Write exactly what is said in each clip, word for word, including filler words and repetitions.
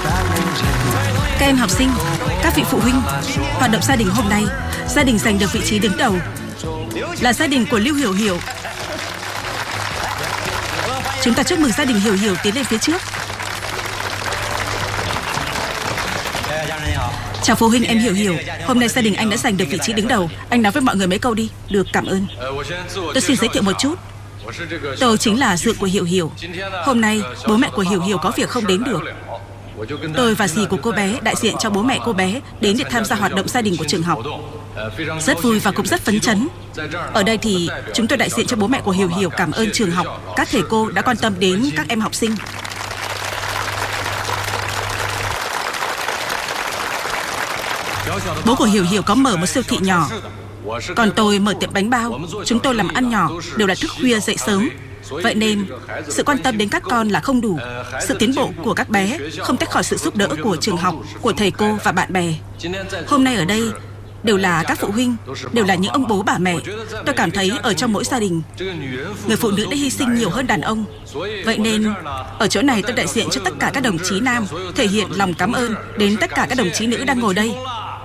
Các em học sinh, các vị phụ huynh, hoạt động gia đình hôm nay, gia đình giành được vị trí đứng đầu là gia đình của Lưu Hiểu Hiểu. Chúng ta chúc mừng gia đình Hiểu Hiểu tiến lên phía trước. Chào phụ huynh, em Hiểu Hiểu. Hôm nay gia đình anh đã giành được vị trí đứng đầu. Anh nói với mọi người mấy câu đi. Được, cảm ơn. Tôi xin giới thiệu một chút. Tôi chính là dượng của Hiểu Hiểu. Hôm nay bố mẹ của Hiểu Hiểu có việc không đến được. Tôi và dì của cô bé đại diện cho bố mẹ cô bé đến để tham gia hoạt động gia đình của trường học. Rất vui và cũng rất phấn chấn. Ở đây thì chúng tôi đại diện cho bố mẹ của Hiểu Hiểu cảm ơn trường học, các thầy cô đã quan tâm đến các em học sinh. Bố của Hiểu Hiểu có mở một siêu thị nhỏ, còn tôi mở tiệm bánh bao. Chúng tôi làm ăn nhỏ, đều là thức khuya dậy sớm. Vậy nên sự quan tâm đến các con là không đủ. Sự tiến bộ của các bé không tách khỏi sự giúp đỡ của trường học, của thầy cô và bạn bè. Hôm nay ở đây đều là các phụ huynh, đều là những ông bố bà mẹ. Tôi cảm thấy ở trong mỗi gia đình, người phụ nữ đã hy sinh nhiều hơn đàn ông. Vậy nên ở chỗ này tôi đại diện cho tất cả các đồng chí nam, thể hiện lòng cảm ơn đến tất cả các đồng chí nữ đang ngồi đây.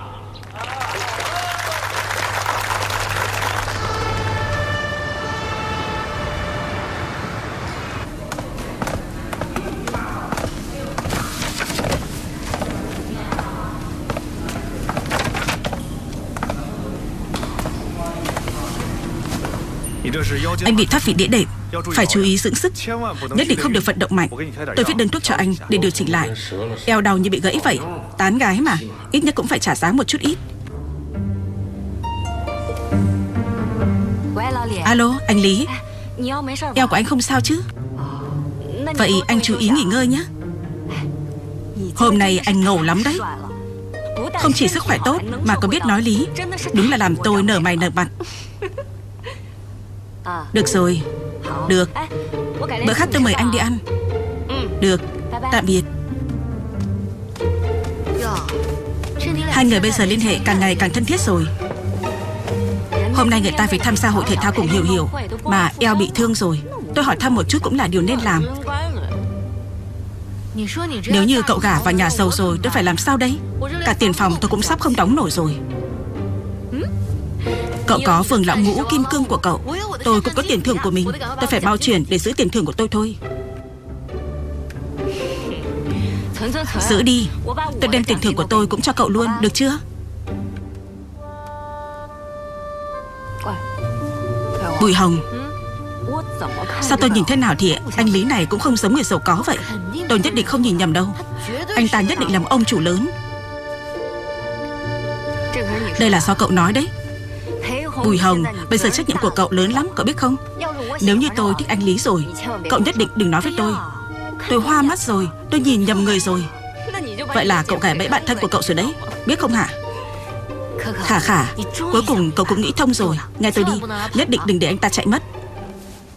Anh bị thoát vị đĩa đệm, phải chú ý dưỡng sức, nhất định không được vận động mạnh. Tôi viết đơn thuốc cho anh để điều chỉnh lại. Eo đau như bị gãy vậy. Tán gái mà, ít nhất cũng phải trả giá một chút ít. Alo, anh Lý. Eo của anh không sao chứ? Vậy anh chú ý nghỉ ngơi nhé. Hôm nay anh ngầu lắm đấy. Không chỉ sức khỏe tốt mà còn biết nói lý. Đúng là làm tôi nở mày nở mặt. Được rồi. Được. Bữa khác tôi mời anh đi ăn. Được. Tạm biệt. Hai người bây giờ liên hệ càng ngày càng thân thiết rồi. Hôm nay người ta phải tham gia hội thể thao cùng Hiểu Hiểu, mà eo bị thương rồi. Tôi hỏi thăm một chút cũng là điều nên làm. Nếu như cậu gả vào nhà giàu rồi, tôi phải làm sao đấy? Cả tiền phòng tôi cũng sắp không đóng nổi rồi. Cậu có phường lão ngũ kim cương của cậu, tôi cũng có tiền thưởng của mình. Tôi phải bao chuyển để giữ tiền thưởng của tôi thôi. Giữ đi. Tôi đem tiền thưởng của tôi cũng cho cậu luôn, được chưa? Bùi Hồng, sao tôi nhìn thế nào thì anh Lý này cũng không giống người giàu có vậy. Tôi nhất định không nhìn nhầm đâu. Anh ta nhất định là một ông chủ lớn. Đây là do cậu nói đấy. Bùi Hồng, bây giờ trách nhiệm của cậu lớn lắm, cậu biết không? Nếu như tôi thích anh Lý rồi, cậu nhất định đừng nói với tôi. Tôi hoa mắt rồi, tôi nhìn nhầm người rồi. Vậy là cậu gài bẫy bạn thân của cậu rồi đấy, biết không hả? Khả Khả, cuối cùng cậu cũng nghĩ thông rồi. Nghe tôi đi, nhất định đừng để anh ta chạy mất.